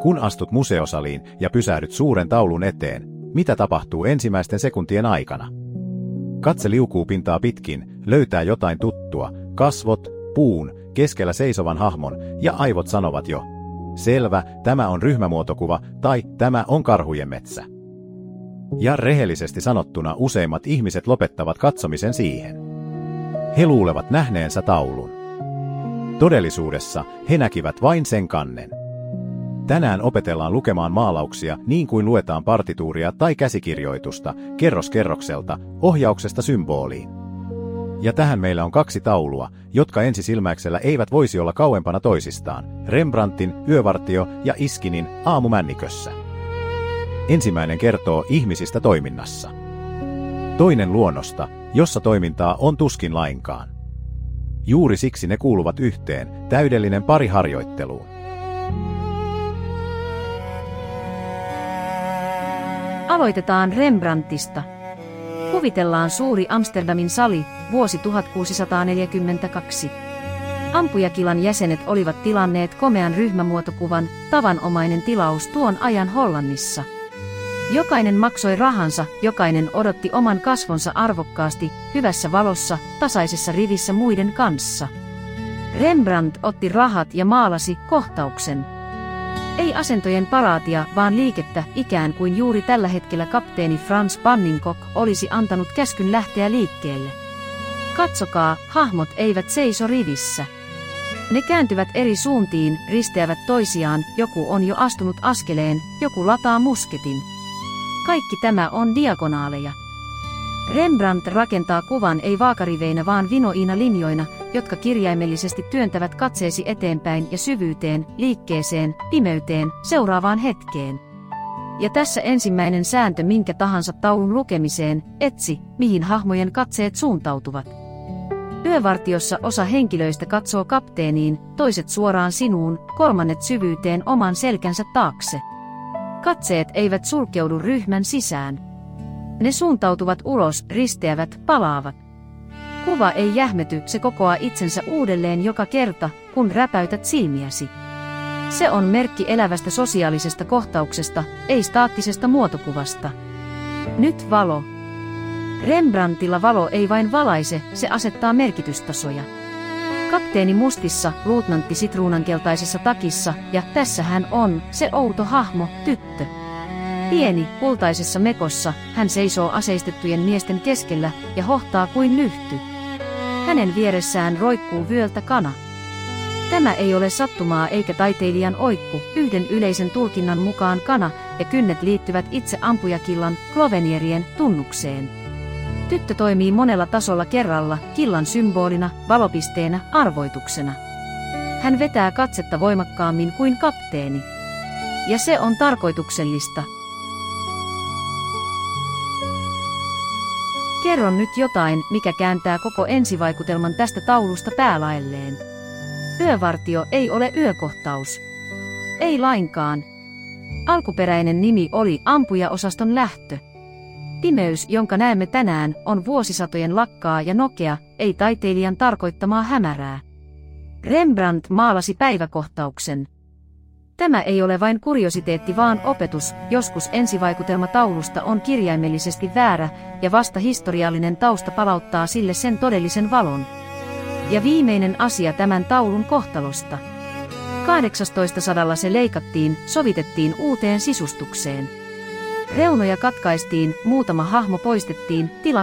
Kun astut museosaliin ja pysähdyt suuren taulun eteen, mitä tapahtuu ensimmäisten sekuntien aikana? Katse liukuu pintaa pitkin, löytää jotain tuttua, kasvot, puun, keskellä seisovan hahmon ja aivot sanovat jo: selvä, tämä on ryhmämuotokuva tai tämä on karhujen metsä. Ja rehellisesti sanottuna useimmat ihmiset lopettavat katsomisen siihen. He luulevat nähneensä taulun. Todellisuudessa he näkivät vain sen kannen. Tänään opetellaan lukemaan maalauksia niin kuin luetaan partituuria tai käsikirjoitusta, kerros kerrokselta, ohjauksesta symboliin. Ja tähän meillä on 2 taulua, jotka ensisilmäyksellä eivät voisi olla kauempana toisistaan: Rembrandtin Yövartio ja Iskinin Aamu männikössä. Ensimmäinen kertoo ihmisistä toiminnassa. Toinen luonnosta, jossa toimintaa on tuskin lainkaan. Juuri siksi ne kuuluvat yhteen, täydellinen pari harjoitteluun. Aloitetaan Rembrandtista. Kuvitellaan suuri Amsterdamin sali, vuosi 1642. Ampujakilan jäsenet olivat tilanneet komean ryhmämuotokuvan, tavanomainen tilaus tuon ajan Hollannissa. Jokainen maksoi rahansa, jokainen odotti oman kasvonsa arvokkaasti, hyvässä valossa, tasaisessa rivissä muiden kanssa. Rembrandt otti rahat ja maalasi kohtauksen. Ei asentojen paraatia, vaan liikettä, ikään kuin juuri tällä hetkellä kapteeni Franz Banninkok olisi antanut käskyn lähteä liikkeelle. Katsokaa, hahmot eivät seiso rivissä. Ne kääntyvät eri suuntiin, risteävät toisiaan, joku on jo astunut askeleen, joku lataa musketin. Kaikki tämä on diagonaaleja. Rembrandt rakentaa kuvan ei vaakariveinä vaan vinoina linjoina, jotka kirjaimellisesti työntävät katseesi eteenpäin ja syvyyteen, liikkeeseen, pimeyteen, seuraavaan hetkeen. Ja tässä ensimmäinen sääntö minkä tahansa taulun lukemiseen: etsi, mihin hahmojen katseet suuntautuvat. Yövartiossa osa henkilöistä katsoo kapteeniin, toiset suoraan sinuun, kolmannet syvyyteen oman selkänsä taakse. Katseet eivät sulkeudu ryhmän sisään. Ne suuntautuvat ulos, risteävät, palaavat. Kuva ei jähmety, se kokoaa itsensä uudelleen joka kerta, kun räpäytät silmiäsi. Se on merkki elävästä sosiaalisesta kohtauksesta, ei staattisesta muotokuvasta. Nyt valo. Rembrandtilla valo ei vain valaise, se asettaa merkitystasoja. Kapteeni mustissa, luutnantti sitruunankeltaisessa takissa, ja tässä hän on, se outo hahmo, tyttö. Pieni, kultaisessa mekossa, hän seisoo aseistettujen miesten keskellä ja hohtaa kuin lyhty. Hänen vieressään roikkuu vyöltä kana. Tämä ei ole sattumaa eikä taiteilijan oikku, yhden yleisen tulkinnan mukaan kana ja kynnet liittyvät itse ampujakillan, Clovenierien, tunnukseen. Tyttö toimii monella tasolla kerralla, killan symbolina, valopisteenä, arvoituksena. Hän vetää katsetta voimakkaammin kuin kapteeni. Ja se on tarkoituksellista. Kerron nyt jotain, mikä kääntää koko ensivaikutelman tästä taulusta päälaelleen. Yövartio ei ole yökohtaus. Ei lainkaan. Alkuperäinen nimi oli ampujaosaston lähtö. Pimeys, jonka näemme tänään, on vuosisatojen lakkaa ja nokea, ei taiteilijan tarkoittamaa hämärää. Rembrandt maalasi päiväkohtauksen. Tämä ei ole vain kuriositeetti vaan opetus, joskus ensivaikutelma taulusta on kirjaimellisesti väärä, ja vasta historiallinen tausta palauttaa sille sen todellisen valon. Ja viimeinen asia tämän taulun kohtalosta. 1800 se leikattiin, sovitettiin uuteen sisustukseen. Reunoja katkaistiin, muutama hahmo poistettiin, tila